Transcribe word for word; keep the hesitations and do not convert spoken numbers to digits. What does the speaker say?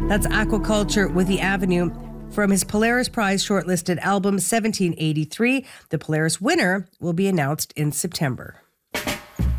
That's Aquaculture with the Avenue from his Polaris Prize shortlisted album seventeen eighty-three. The Polaris winner will be announced in September.